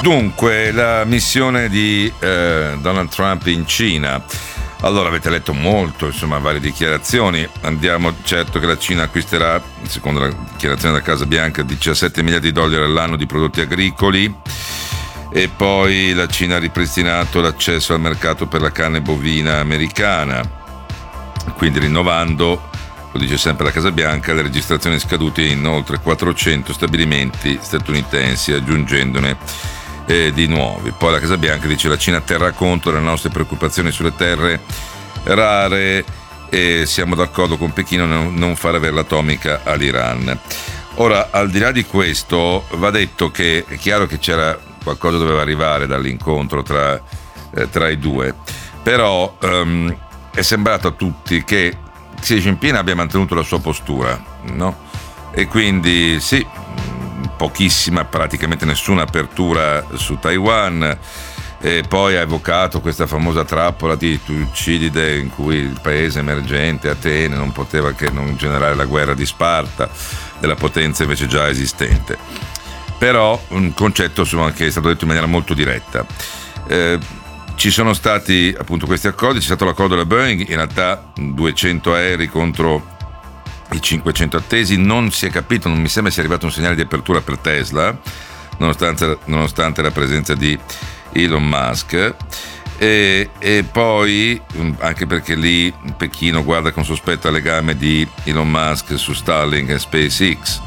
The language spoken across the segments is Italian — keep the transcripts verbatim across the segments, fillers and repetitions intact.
Dunque, la missione di eh, Donald Trump in Cina. Allora, avete letto molto, insomma, varie dichiarazioni. Andiamo, certo che la Cina acquisterà, secondo la dichiarazione della Casa Bianca, diciassette miliardi di dollari all'anno di prodotti agricoli, e poi la Cina ha ripristinato l'accesso al mercato per la carne bovina americana, quindi rinnovando, lo dice sempre la Casa Bianca, le registrazioni scadute in oltre quattrocento stabilimenti statunitensi, aggiungendone Eh, di nuovi. Poi la Casa Bianca dice: la Cina terrà conto delle nostre preoccupazioni sulle terre rare e siamo d'accordo con Pechino a non, non far avere l'atomica all'Iran. Ora, al di là di questo, va detto che è chiaro che c'era qualcosa, doveva arrivare dall'incontro tra, eh, tra i due, però um, è sembrato a tutti che Xi Jinping abbia mantenuto la sua postura, no? E quindi sì, pochissima, praticamente nessuna apertura su Taiwan, e poi ha evocato questa famosa trappola di Tucidide in cui il paese emergente, Atene, non poteva che non generare la guerra di Sparta della potenza invece già esistente. Però un concetto insomma, che è stato detto in maniera molto diretta. Eh, ci sono stati appunto questi accordi, c'è stato l'accordo della Boeing, in realtà duecento aerei contro i cinquecento attesi, non si è capito, non mi sembra sia arrivato un segnale di apertura per Tesla, nonostante, nonostante la presenza di Elon Musk, e, e poi anche perché lì Pechino guarda con sospetto al legame di Elon Musk su Starlink e SpaceX.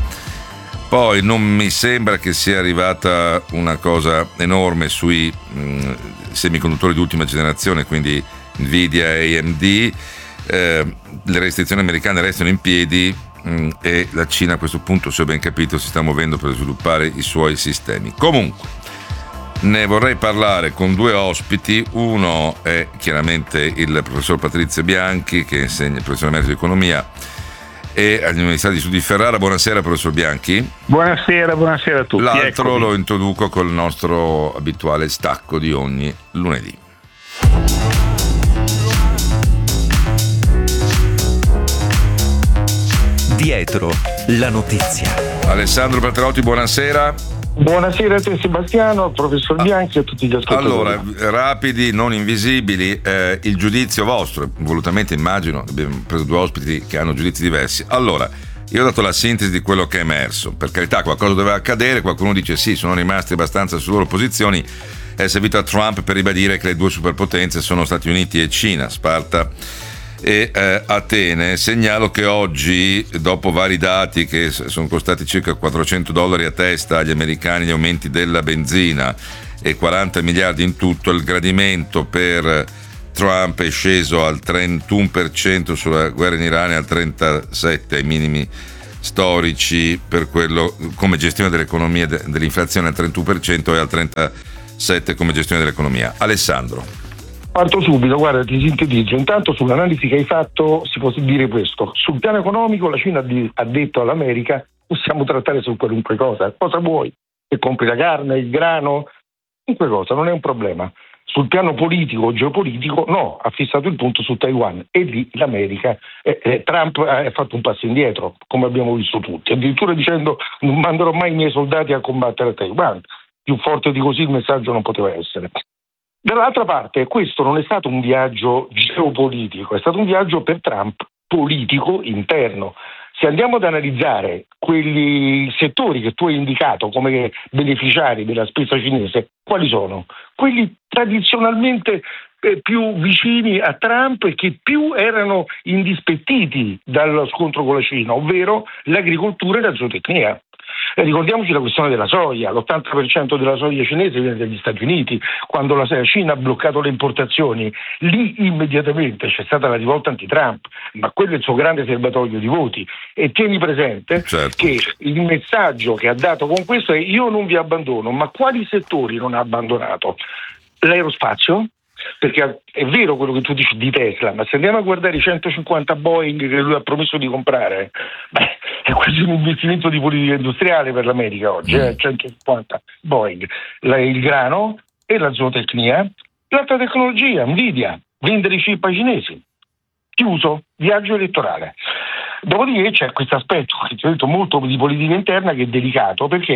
Poi non mi sembra che sia arrivata una cosa enorme sui mh, semiconduttori di ultima generazione, quindi Nvidia e A M D. Eh, le restrizioni americane restano in piedi mh, e la Cina a questo punto, se ho ben capito, si sta muovendo per sviluppare i suoi sistemi. Comunque ne vorrei parlare con due ospiti. Uno è chiaramente il professor Patrizio Bianchi, che insegna il professore emerito di economia e all'Università di Studi di Ferrara. Buonasera professor Bianchi. Buonasera, buonasera a tutti. L'altro Eccomi. Lo introduco col nostro abituale stacco di ogni lunedì. Dietro la notizia. Alessandro Patterotti, buonasera. Buonasera a te Sebastiano, al professor Bianchi e a tutti gli ascoltatori. Allora, rapidi, non invisibili, eh, il giudizio vostro, volutamente immagino, abbiamo preso due ospiti che hanno giudizi diversi. Allora, io ho dato la sintesi di quello che è emerso. Per carità, qualcosa doveva accadere, qualcuno dice sì, sono rimasti abbastanza sulle loro posizioni. È servito a Trump per ribadire che le due superpotenze sono Stati Uniti e Cina, Sparta e eh, Atene. Segnalo che oggi, dopo vari dati che sono costati circa quattrocento dollari a testa agli americani, gli aumenti della benzina e quaranta miliardi in tutto, il gradimento per Trump è sceso al trentuno per cento sulla guerra in Iran e al trentasette per cento ai minimi storici per quello come gestione dell'economia, dell'inflazione al trentuno per cento e al trentasette per cento come gestione dell'economia. Alessandro. Parto subito, guarda, ti sintetizzo. Intanto sull'analisi che hai fatto si può dire questo: sul piano economico la Cina ha detto all'America possiamo trattare su qualunque cosa, cosa vuoi, che compri la carne, il grano, qualunque cosa, non è un problema. Sul piano politico o geopolitico no, ha fissato il punto su Taiwan e lì l'America, eh, eh, Trump ha fatto un passo indietro, come abbiamo visto tutti, addirittura dicendo non manderò mai i miei soldati a combattere a Taiwan. Più forte di così il messaggio non poteva essere. Dall'altra parte, questo non è stato un viaggio geopolitico, è stato un viaggio per Trump politico interno. Se andiamo ad analizzare quegli settori che tu hai indicato come beneficiari della spesa cinese, quali sono? Quelli tradizionalmente eh, più vicini a Trump e che più erano indispettiti dallo scontro con la Cina, ovvero l'agricoltura e la zootecnia. Eh, ricordiamoci la questione della soia: l'ottanta per cento della soia cinese viene dagli Stati Uniti. Quando la Cina ha bloccato le importazioni, lì immediatamente c'è stata la rivolta anti-Trump, ma quello è il suo grande serbatoio di voti. E tieni presente certo. che il messaggio che ha dato con questo è: io non vi abbandono. Ma quali settori non ha abbandonato? L'aerospazio, perché è vero quello che tu dici di Tesla, ma se andiamo a guardare i centocinquanta Boeing che lui ha promesso di comprare, beh, è quasi un investimento di politica industriale per l'America oggi, eh? centocinquanta Boeing, la, il grano e la zootecnia, l'alta tecnologia, Nvidia, vendere i chip ai cinesi, chiuso, viaggio elettorale. Dopodiché c'è questo aspetto che ti ho detto molto di politica interna che è delicato, perché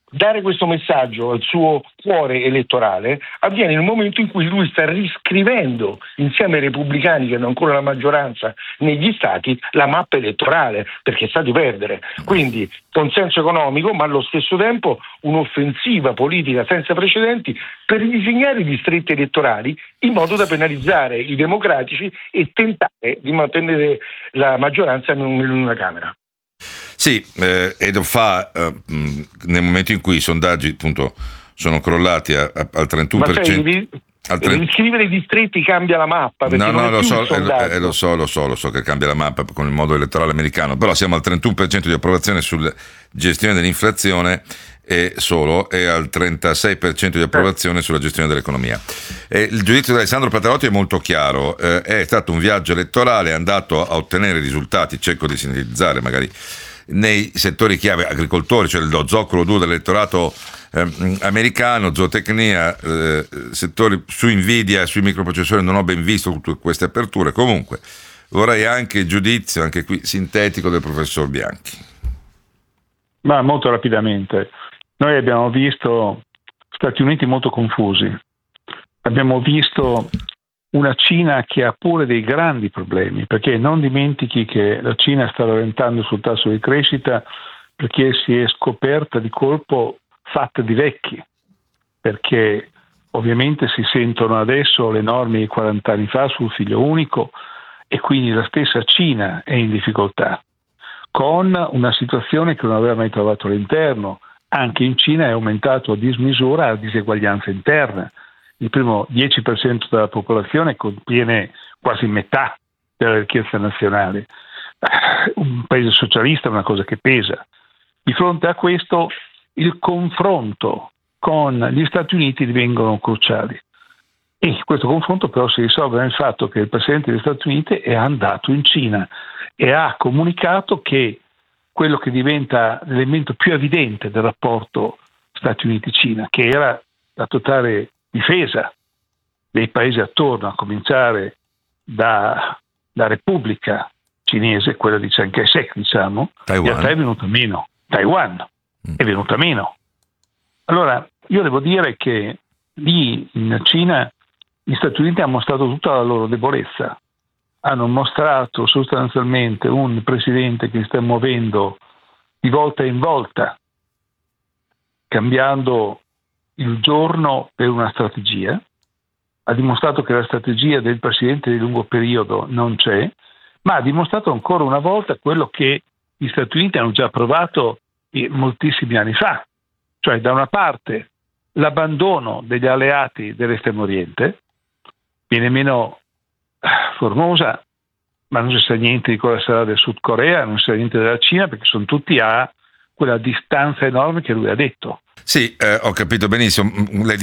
dare questo messaggio al suo cuore elettorale avviene nel momento in cui lui sta riscrivendo insieme ai repubblicani che hanno ancora la maggioranza negli stati la mappa elettorale, perché sa di perdere. Quindi consenso economico, ma allo stesso tempo un'offensiva politica senza precedenti per ridisegnare i distretti elettorali in modo da penalizzare i democratici e tentare di mantenere la maggioranza in una Camera. Sì, eh, e lo fa eh, nel momento in cui i sondaggi appunto sono crollati a, a, al trentuno per cento. Ma sai, al trenta... riscrivere i distretti cambia la mappa. No, no, lo so, eh, eh, lo so, lo so, lo so che cambia la mappa con il modo elettorale americano, però siamo al trentuno per cento di approvazione sulla gestione dell'inflazione e solo, e al trentasei per cento di approvazione sulla gestione dell'economia. E il giudizio di Alessandro Patterotti è molto chiaro, eh, è stato un viaggio elettorale, è andato a ottenere risultati, cerco di sintetizzare magari, nei settori chiave agricoltori, cioè lo zoccolo duro dell'elettorato eh, americano, zootecnia, eh, settori su Nvidia e sui microprocessori non ho ben visto tutte queste aperture. Comunque vorrei anche il giudizio, anche qui sintetico, del professor Bianchi. Ma molto rapidamente, noi abbiamo visto Stati Uniti molto confusi, abbiamo visto una Cina che ha pure dei grandi problemi, perché non dimentichi che la Cina sta rallentando sul tasso di crescita perché si è scoperta di colpo fatta di vecchi, perché ovviamente si sentono adesso le norme di quaranta anni fa sul figlio unico e quindi la stessa Cina è in difficoltà, con una situazione che non aveva mai trovato all'interno. Anche in Cina è aumentato a dismisura la diseguaglianza interna. Il primo dieci per cento della popolazione contiene quasi metà della ricchezza nazionale. Un paese socialista è una cosa che pesa. Di fronte a questo, il confronto con gli Stati Uniti divengono cruciali. E questo confronto però si risolve nel fatto che il Presidente degli Stati Uniti è andato in Cina e ha comunicato che quello che diventa l'elemento più evidente del rapporto Stati Uniti-Cina, che era la totale difesa dei paesi attorno, a cominciare da la Repubblica Cinese, quella di Chiang Kai-shek, diciamo, in realtà è venuta meno. Taiwan è venuta meno. Allora, io devo dire che lì in Cina gli Stati Uniti hanno mostrato tutta la loro debolezza, hanno mostrato sostanzialmente un presidente che sta muovendo di volta in volta, cambiando il giorno per una strategia, ha dimostrato che la strategia del presidente di lungo periodo non c'è, ma ha dimostrato ancora una volta quello che gli Stati Uniti hanno già provato moltissimi anni fa, cioè da una parte l'abbandono degli alleati dell'estremo oriente, viene meno Formosa, ma non si sa niente di cosa sarà del Sud Corea, non si sa niente della Cina, perché sono tutti a quella distanza enorme che lui ha detto. Sì, eh, ho capito benissimo. Lei